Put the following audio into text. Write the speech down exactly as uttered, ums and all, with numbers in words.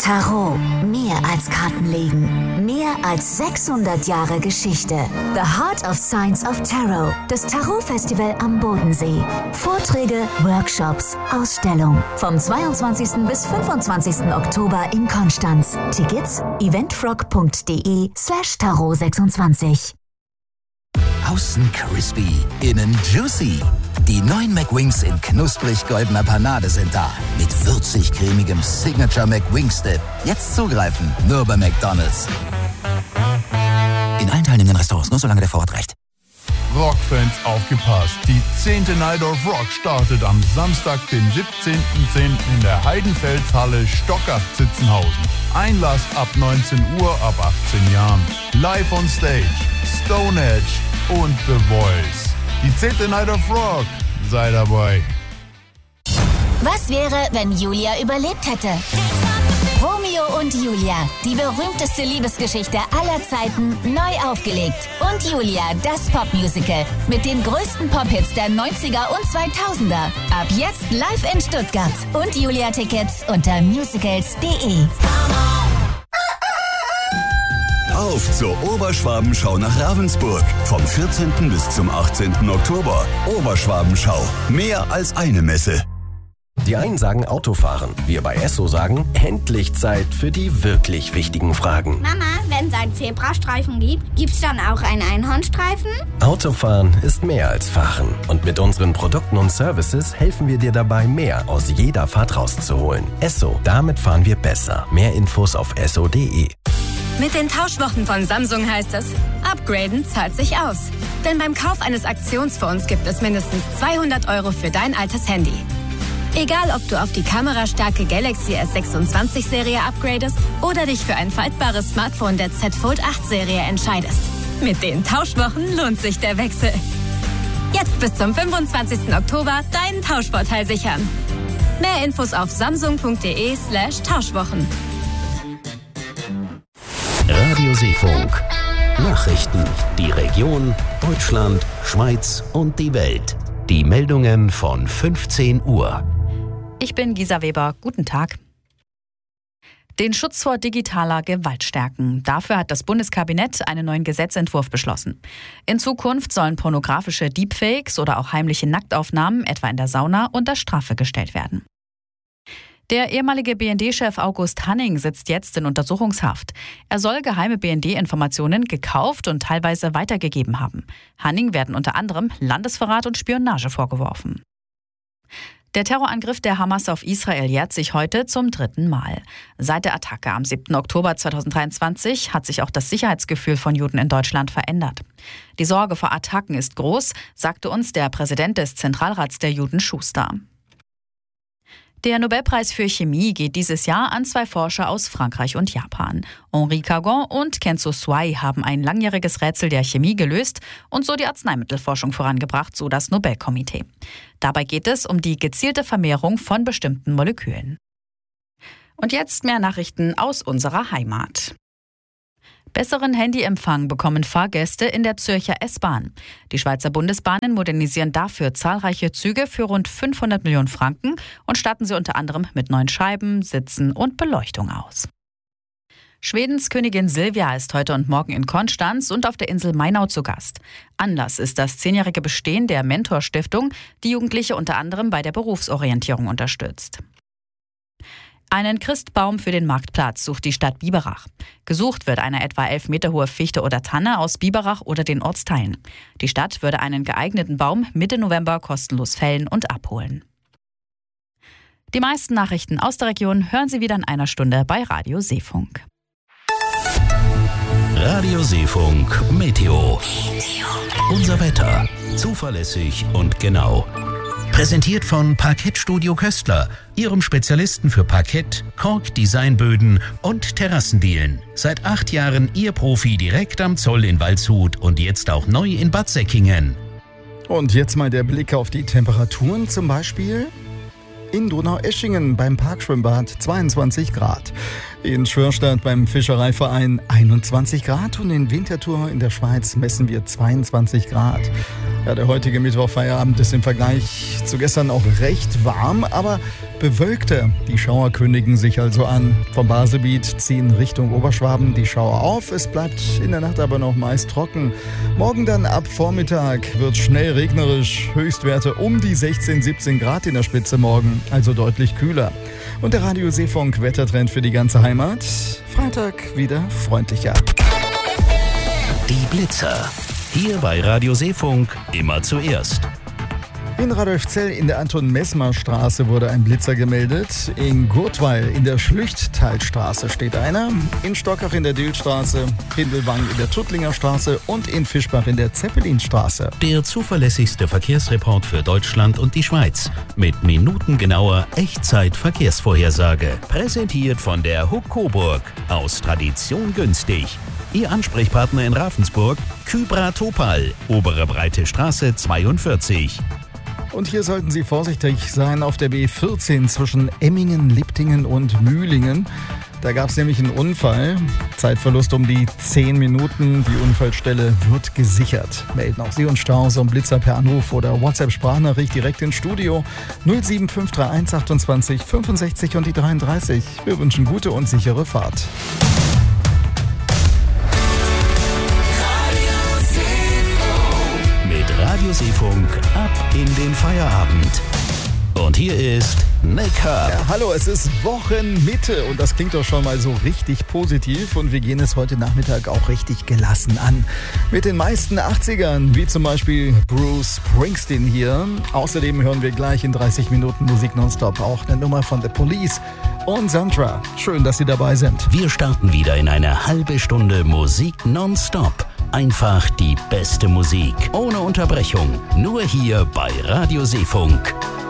Tarot. Mehr als Kartenlegen. Mehr als sechshundert Jahre Geschichte. The Heart of Science of Tarot. Das Tarot-Festival am Bodensee. Vorträge, Workshops, Ausstellung. Vom zweiundzwanzigsten bis fünfundzwanzigsten Oktober in Konstanz. Tickets eventfrog.de slash Tarot sechsundzwanzig. Außen crispy, innen juicy. Die neuen McWings in knusprig-goldener Panade sind da. Mit würzig-cremigem Signature McWings-Dip. Jetzt zugreifen, nur bei McDonald's. In allen teilnehmenden Restaurants, nur solange der Vorrat reicht. Rockfans aufgepasst. Die zehnte Night of Rock startet am Samstag, den siebzehnten zehnten in der Heidenfelshalle Stockach-Zitzenhausen. Einlass ab neunzehn Uhr, ab achtzehn Jahren. Live on Stage, Stone Edge und The Voice. Die zehnte Night of Rock. Sei dabei. Was wäre, wenn Julia überlebt hätte? Romeo und Julia, die berühmteste Liebesgeschichte aller Zeiten, neu aufgelegt. Und Julia, das Popmusical mit den größten Pop-Hits der neunziger und zweitausender. Ab jetzt live in Stuttgart. Und Julia-Tickets unter musicals punkt de. Auf zur Oberschwabenschau nach Ravensburg. Vom vierzehnten bis zum achtzehnten Oktober. Oberschwabenschau. Mehr als eine Messe. Die einen sagen Autofahren, wir bei Esso sagen, endlich Zeit für die wirklich wichtigen Fragen. Mama, wenn es einen Zebrastreifen gibt, gibt's dann auch einen Einhornstreifen? Autofahren ist mehr als Fahren. Und mit unseren Produkten und Services helfen wir dir dabei, mehr aus jeder Fahrt rauszuholen. Esso, damit fahren wir besser. Mehr Infos auf esso punkt de. Mit den Tauschwochen von Samsung heißt es, upgraden zahlt sich aus. Denn beim Kauf eines Aktionsphones gibt es mindestens zweihundert Euro für dein altes Handy. Egal, ob du auf die kamerastarke Galaxy S sechsundzwanzig Serie upgradest oder dich für ein faltbares Smartphone der Z Fold acht Serie entscheidest. Mit den Tauschwochen lohnt sich der Wechsel. Jetzt bis zum fünfundzwanzigsten Oktober deinen Tauschvorteil sichern. Mehr Infos auf samsung punkt de slash Tauschwochen. Radio Seefunk. Nachrichten. Die Region, Deutschland, Schweiz und die Welt. Die Meldungen von fünfzehn Uhr. Ich bin Gisa Weber. Guten Tag. Den Schutz vor digitaler Gewalt stärken. Dafür hat das Bundeskabinett einen neuen Gesetzentwurf beschlossen. In Zukunft sollen pornografische Deepfakes oder auch heimliche Nacktaufnahmen, etwa in der Sauna, unter Strafe gestellt werden. Der ehemalige B N D-Chef August Hanning sitzt jetzt in Untersuchungshaft. Er soll geheime B N D-Informationen gekauft und teilweise weitergegeben haben. Hanning werden unter anderem Landesverrat und Spionage vorgeworfen. Der Terrorangriff der Hamas auf Israel jährt sich heute zum dritten Mal. Seit der Attacke am siebten Oktober zweitausenddreiundzwanzig hat sich auch das Sicherheitsgefühl von Juden in Deutschland verändert. Die Sorge vor Attacken ist groß, sagte uns der Präsident des Zentralrats der Juden, Schuster. Der Nobelpreis für Chemie geht dieses Jahr an zwei Forscher aus Frankreich und Japan. Henri Cagon und Kenzo Swai haben ein langjähriges Rätsel der Chemie gelöst und so die Arzneimittelforschung vorangebracht, so das Nobelkomitee. Dabei geht es um die gezielte Vermehrung von bestimmten Molekülen. Und jetzt mehr Nachrichten aus unserer Heimat. Besseren Handyempfang bekommen Fahrgäste in der Zürcher S-Bahn. Die Schweizer Bundesbahnen modernisieren dafür zahlreiche Züge für rund fünfhundert Millionen Franken und statten sie unter anderem mit neuen Scheiben, Sitzen und Beleuchtung aus. Schwedens Königin Silvia ist heute und morgen in Konstanz und auf der Insel Mainau zu Gast. Anlass ist das zehnjährige Bestehen der Mentor-Stiftung, die Jugendliche unter anderem bei der Berufsorientierung unterstützt. Einen Christbaum für den Marktplatz sucht die Stadt Biberach. Gesucht wird eine etwa elf Meter hohe Fichte oder Tanne aus Biberach oder den Ortsteilen. Die Stadt würde einen geeigneten Baum Mitte November kostenlos fällen und abholen. Die meisten Nachrichten aus der Region hören Sie wieder in einer Stunde bei Radio Seefunk. Radio Seefunk Meteo. Unser Wetter. Zuverlässig und genau. Präsentiert von Parkettstudio Köstler, Ihrem Spezialisten für Parkett, Kork-Designböden und Terrassendielen. Seit acht Jahren Ihr Profi direkt am Zoll in Waldshut und jetzt auch neu in Bad Säckingen. Und jetzt mal der Blick auf die Temperaturen, zum Beispiel in Donaueschingen beim Parkschwimmbad zweiundzwanzig Grad. In Schwörstadt beim Fischereiverein einundzwanzig Grad und in Winterthur in der Schweiz messen wir zweiundzwanzig Grad. Ja, der heutige Mittwochfeierabend ist im Vergleich zu gestern auch recht warm, aber bewölkter. Die Schauer kündigen sich also an. Vom Baselbiet ziehen Richtung Oberschwaben die Schauer auf. Es bleibt in der Nacht aber noch meist trocken. Morgen dann ab Vormittag wird schnell regnerisch. Höchstwerte um die sechzehn, siebzehn Grad in der Spitze morgen, also deutlich kühler. Und der Radio Seefunk Wettertrend für die ganze Heimat. Freitag wieder freundlicher. Die Blitzer. Hier bei Radio Seefunk immer zuerst. In Radolfzell in der Anton-Messmer-Straße wurde ein Blitzer gemeldet. In Gurtweil in der Schlüchttalstraße steht einer. In Stockach in der Dillstraße, Hindelwang in der Tuttlinger Straße und in Fischbach in der Zeppelinstraße. Der zuverlässigste Verkehrsreport für Deutschland und die Schweiz. Mit minutengenauer Echtzeit-Verkehrsvorhersage. Präsentiert von der Huck Coburg. Aus Tradition günstig. Ihr Ansprechpartner in Ravensburg, Kybra Topal, Obere Breite Straße zweiundvierzig. Und hier sollten Sie vorsichtig sein auf der B vierzehn zwischen Emmingen, Liptingen und Mühlingen. Da gab es nämlich einen Unfall. Zeitverlust um die zehn Minuten. Die Unfallstelle wird gesichert. Melden auch Sie uns Staus und Blitzer per Anruf oder WhatsApp-Sprachnachricht direkt ins Studio. null sieben fünf drei eins achtundzwanzig fünfundsechzig und die dreiunddreißig. Wir wünschen gute und sichere Fahrt. Radio Seefunk ab in den Feierabend. Und hier ist Nick Hub. Ja, hallo, es ist Wochenmitte und das klingt doch schon mal so richtig positiv und wir gehen es heute Nachmittag auch richtig gelassen an. Mit den meisten achtzigern, wie zum Beispiel Bruce Springsteen hier. Außerdem hören wir gleich in dreißig Minuten Musik nonstop auch eine Nummer von The Police und Sandra. Schön, dass Sie dabei sind. Wir starten wieder in eine halbe Stunde Musik nonstop. Einfach die beste Musik, ohne Unterbrechung, nur hier bei Radio Seefunk.